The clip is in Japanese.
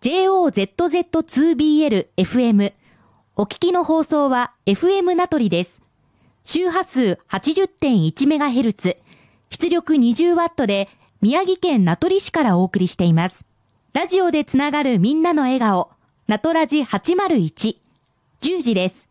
JOZZ2BL-FM。お聞きの放送は FM 名取です。周波数 80.1MHz、出力 20W で宮城県名取市からお送りしています。ラジオでつながるみんなの笑顔、名取ラジ801、10時です。